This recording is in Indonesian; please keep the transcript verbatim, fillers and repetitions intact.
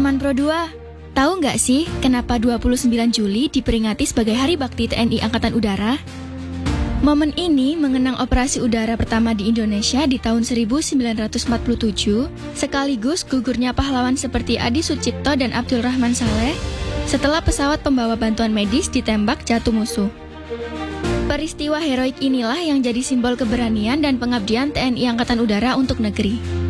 teman Pro dua, tahu nggak sih kenapa dua puluh sembilan Juli diperingati sebagai Hari Bakti T N I Angkatan Udara? Momen ini mengenang operasi udara pertama di Indonesia di tahun seribu sembilan ratus empat puluh tujuh, sekaligus gugurnya pahlawan seperti Adi Sucipto dan Abdul Rahman Saleh setelah pesawat pembawa bantuan medis ditembak jatuh musuh. Peristiwa heroik inilah yang jadi simbol keberanian dan pengabdian T N I Angkatan Udara untuk negeri.